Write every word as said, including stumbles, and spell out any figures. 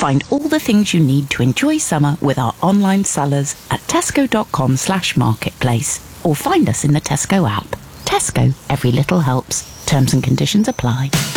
Find all the things you need to enjoy summer with our online sellers at tesco.com slash marketplace, or find us in the Tesco app. Tesco, every little helps. Terms and conditions apply.